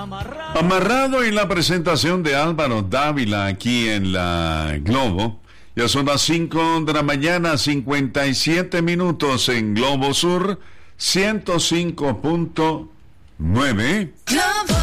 Amarrado en la presentación de Álvaro Dávila aquí en la Globo. Ya son las 5 de la mañana, 57 minutos en Globo Sur, 105.9.